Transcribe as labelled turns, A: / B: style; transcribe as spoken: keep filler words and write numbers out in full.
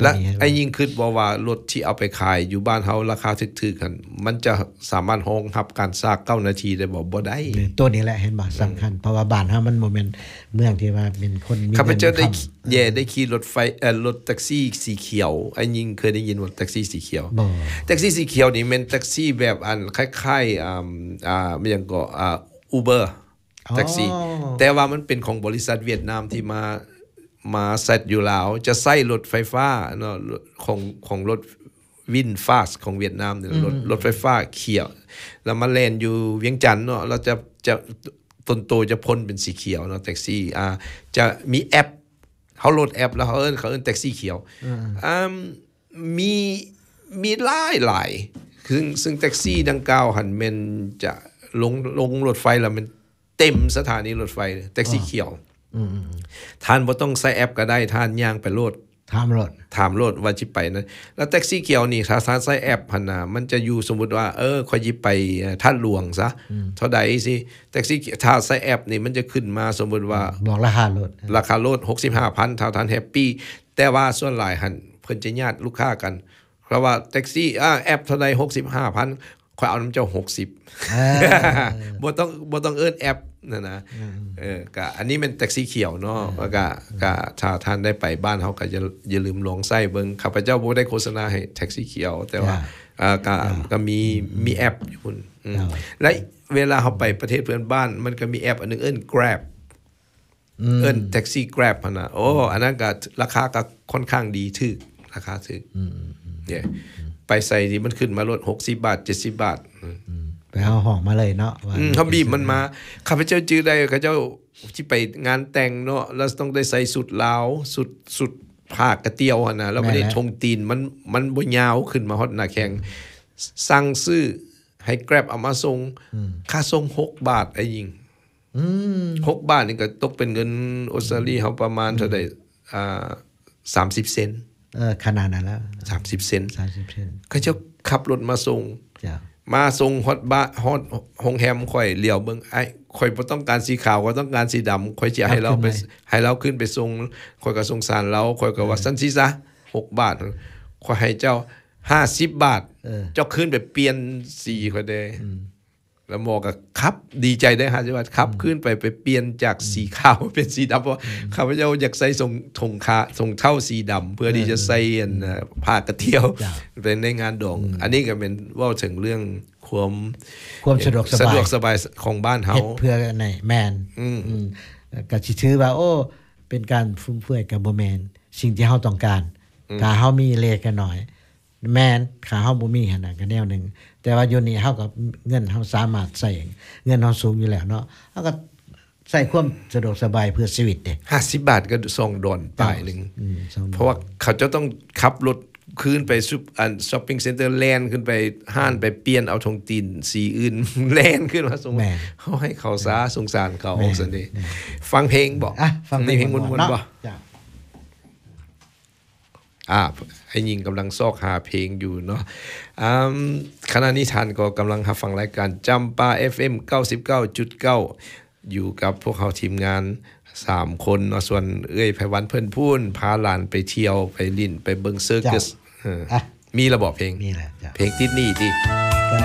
A: และไอ้ยิ่งคิดบ่ว่ารถที่เอาไปขายอยู่บ้านเฮาราคาถึกๆกันมันจะสามารถรองรับการซากเก้านาทีได้บ่บ่ได้
B: ตัวนี้แหละเห็นบ่สำคัญเพราะว่าบ้านเฮามันบ่แม่นเมืองที่ว่าเป็นคนมี
A: ข้าพเจ้าได้แย่ได้ขี่รถไฟเอ่อรถแท็กซี่สีเขียวไอ้ยิ่งเคยได้ยินว่าแท็กซี่สีเขียว
B: บ่
A: แท็กซี่สีเขียวนี่แม่นแท็กซี่แบบอันคล้ายๆอ่าอ่ามันหยังก็อ่า Uber แท็กซี่แต่ว่ามันเป็นของบริษัทเวียดนามที่มามาเซตอยู่แล้วจะใช้รถไฟฟ้าเนาะของของรถวินฟาสของเวียดนามเนี่ยรถรถไฟฟ้าเขียวแล้วมาแล่นอยู่เวียงจันทน์เนาะเราจะจะต้นโตจะพ่นเป็นสีเขียวเนาะแท็กซี่อ่าจะมีแอปเฮาโหลดแอปแล้วเขาเอิ้นเขาเอิ้นแท็กซี่เขียวอ่ามีมีหลายหลายซึ่งซึ่งแท็กซี่ดังกล่าวหันแม่นจะลงลงรถไฟแล้วมันเต็มสถานีรถไฟแท็กซี่เขียว
B: อืม
A: ท่านบ่ต้องใช้แอปก็ได้ท่านย่างไปโลด
B: ถามรถ
A: ถามรถว่าสิไปนั้นแล้วแท็กซี่เขียวนี่ถ้าท่านใช้แอปหั่นน่ะมันจะอยู่สมมุติว่าเออค่อยสิไปท่านหลวงซะเท่าใดสิแท็กซี่ถ้าใช้แอปนี่มันจะขึ้นมาสมมุติว่า
B: บอกราคารถ
A: ราคารถ หกสิบห้าพัน ถ้าท่านแฮปปี้แต่ว่าส่วนหลายหั่นเพิ่นจะญาติลูกค้ากันเพราะว่าแท็กซี่อ่าแอปเท่าใด หกสิบห้าพัน ค่อยเอานำเจ้าหกสิบเออบ่ต้องบ่ต้องเอิ้นแอปนั่นนะเออก็อันนี้เป็นแท็กซี่เขียวเนาะแล้วก็ก็ถ้าท่านได้ไปบ้านเฮาก็อย่าอย่าลืมลองใช้เบิ่งข้าพเจ้าบ่ได้โฆษณาให้แท็กซี่เขียวแต่ว่าอ่าก็ก็มีมีแอปอยู่พุ่นและเวลาเฮาไปประเทศเพื่อนบ้านมันก็มีแอปอันนึงเอิ้น Grab เอิ้นแท็กซี่ Grab หั่นน่ะโอ้อันนั้นก็ราคาก็ค่อนข้างดีถูกราคาถูกเนี่ยไปใส่ที่มันขึ้นมาลดหกสิบบาทเจ็ดสิบบาท
B: ไปเอาห้องมาเลยเนาะ
A: อืมเขาบีบมันมาข้าพเจ้าจื้อได้ข้าเจ้าที่ไปงานแต่งเนาะแล้วต้องได้ใส่สุดลาวสุดสุดผ้ากระเตียวหั่นน่ะแล้วไม่ได้ทงตีนมันมันบ่ยาวขึ้นมาฮอดหน้าแข้งสั่งซื้อให้ Grab เอามาส่งค่าส่งหกบาทไอ้ยิง
B: อืม
A: หกบาทนี่ก็ตกเป็นเงินออสเตรเลียเฮาประมาณเท่าใดอ่าสามสิบเซนต์
B: เออขนาดนั้นแล้ว
A: สามสิบเซนต์
B: สามสิบเซนต์
A: เขาเจ้าขับรถมาส่ง
B: จ้ะ
A: มาส่งฮอดบ้านฮอดโรงแรมข่อยเลี้ยวเบิ่งไอ้ข่อยบ่ต้องการสีขาวก็ต้องการสีดำข่อยสิให้เราไปให้เราขึ้นไปส่งข่อยก็สงสารเราข่อยก็ว่าซั่นสิซะหกบาทข่อยให้เจ้าห้าสิบบาทเจ้าขึ้นไปเปลี่ยนสีข่อยได้แล้วหมอก็ครับดีใจได้ห้าสิบบาทครับขึ้นไปไปเปลี่ยนจากสีขาวเป็นสีดำเพราะข้าพเจ้าอยากใส่ทรงทงคาทรงเท่าสีดำเพื่อที่จะใส่อันผ้ากระเที่ยวเป็นในงานดองอันนี้ก็เป็นเว้าถึงเรื่องความ
B: ความสะดวกสบาย
A: สะดวกสบายของบ้านเฮา
B: เฮ็ดเพื่อไหนแม่นอืมก็สิถือว่าโอ้เป็นการฟุ่มเฟือยก็บ่แม่นสิ่งที่เฮาต้องการถ้าเฮามีเล็กน้อยแม่นถ้าเฮาบ่มีหั่นน่ะก็แนวนึงแต่ว่าอยู่นี่เฮาก็เงินเฮาสามารถใช้เงินเฮาสูงอยู่แล้วเนาะเฮาก็ใช้ความสะดวกสบายเพื่อชีวิตเด้
A: ห้าสิบบาทก็ส่งดอนปลายนึงเพราะว่าเขาจะต้องขับรถคืนไปซุปอันช้อปปิ้งเซ็นเตอร์แลนด์ขึ้นไปห้านไปเปลี่ยนเอาทงตีนสีอื่นแล่นขึ้นมาส่งเฮาให้เขาซะสงสารเขาซั่นดิฟังเพลงบ่
B: อ่ะฟังเพลง
A: ม่วนๆบ่จ้ะอ่าไอ้ยิงกำลังซอกหาเพลงอยู่เนาะอ่าขณะนี้ท่านก็กำลังรับฟังรายการจำปา เอฟ เอ็ม เก้าสิบเก้าจุดเก้า อยู่กับพวกเขาทีมงานสามคนเนาะส่วนเอ้ยไผวันเพิ่นพูนพาหลานไปเที่ยวไปลิ้นไปเบิ่งเซอร์คัสเออมีระบบเพลง
B: มีแหละ
A: เพลงติดหนี้ติ